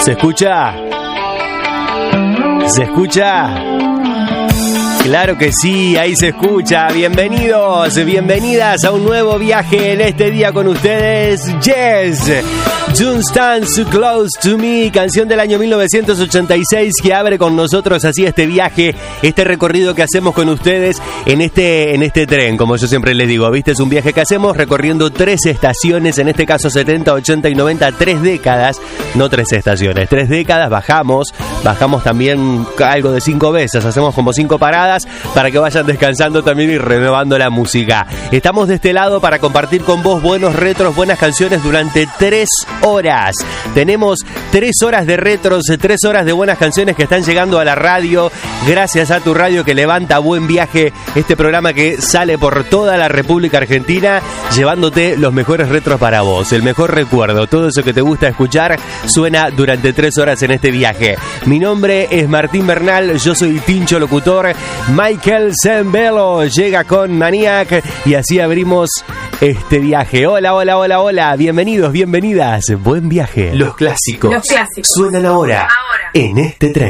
¿Se escucha? ¿Se escucha? Claro que sí, ahí se escucha. Bienvenidos, bienvenidas a un nuevo viaje en este día con ustedes. Yes, Don't Stand So Close To Me, canción del año 1986 que abre con nosotros así este viaje, este recorrido que hacemos con ustedes en este tren, como yo siempre les digo, ¿viste? Es un viaje que hacemos recorriendo 3 estaciones, en este caso 70, 80 y 90, 3 décadas, no 3 estaciones, 3 décadas, bajamos también algo de 5 veces, hacemos como 5 paradas para que vayan descansando también y renovando la música. Estamos de este lado para compartir con vos buenos retros, buenas canciones durante 3 horas. Tenemos 3 horas de retros, 3 horas de buenas canciones que están llegando a la radio, gracias a tu radio que levanta Buen Viaje, este programa que sale por toda la República Argentina, llevándote los mejores retros para vos, el mejor recuerdo, todo eso que te gusta escuchar, suena durante 3 horas en este viaje. Mi nombre es Martín Bernal, yo soy Tincho Locutor. Michael Zembello llega con Maniac y así abrimos este viaje. Hola, hola, hola, hola. Bienvenidos, bienvenidas. Buen viaje. Los clásicos. Suenan ahora en este tren.